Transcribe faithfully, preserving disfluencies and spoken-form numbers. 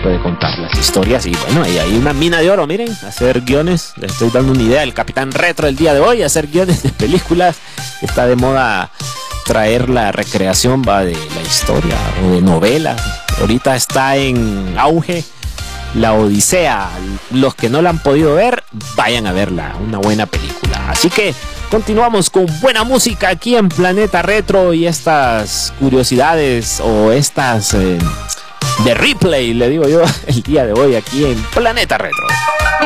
puede contar las historias. Y bueno, ahí hay una mina de oro, miren, hacer guiones. Les estoy dando una idea, el Capitán Retro el día de hoy, hacer guiones de películas. Está de moda traer la recreación, va, de la historia o de novelas. Ahorita está en auge La Odisea. Los que no la han podido ver, vayan a verla, una buena película. Así que continuamos con buena música aquí en Planeta Retro y estas curiosidades o estas eh, de replay, le digo yo, el día de hoy aquí en Planeta Retro.